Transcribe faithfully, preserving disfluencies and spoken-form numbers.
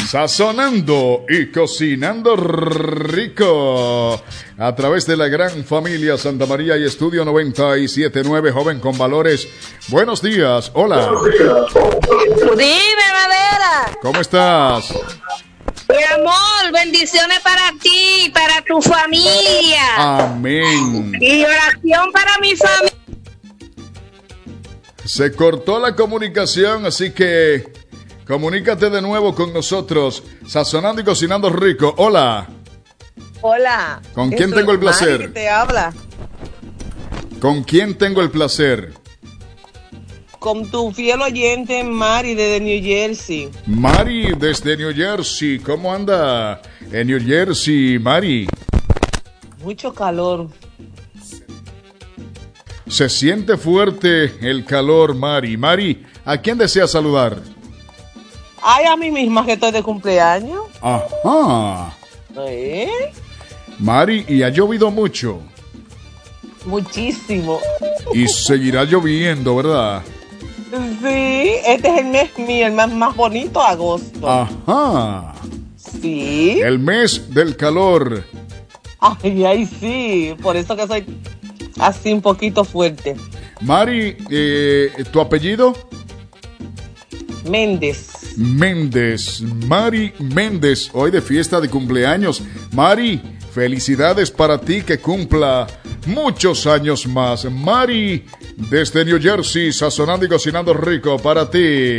Sazonando y cocinando rico a través de la gran familia Santa María y Estudio noventa y siete punto nueve, joven con valores. Buenos días, hola. Dime, Madera. ¿Cómo estás? Mi amor, bendiciones para ti, para tu familia. Amén. Y oración para mi familia. Se cortó la comunicación, así que comunícate de nuevo con nosotros, sazonando y cocinando rico. Hola. Hola. ¿Con quién tengo el placer? Mari, que te habla. ¿Con quién tengo el placer? Con tu fiel oyente Mari desde New Jersey. Mari desde New Jersey. ¿Cómo anda en New Jersey, Mari? Mucho calor. Se siente fuerte el calor, Mari. Mari, ¿a quién desea saludar? Ay, a mí misma que estoy de cumpleaños. Ajá. ¿Eh? Mari, y ha llovido mucho. Muchísimo. Y seguirá lloviendo, ¿verdad? Sí, este es el mes mío, el mes más bonito, agosto. Ajá. Sí. El mes del calor. Ay, ay, sí. Por eso que soy así un poquito fuerte. Mari, eh, ¿tu apellido? Méndez. Méndez. Mari Méndez, hoy de fiesta de cumpleaños. Mari, felicidades para ti, que cumpla muchos años más. Mari, desde New Jersey, sazonando y cocinando rico para ti.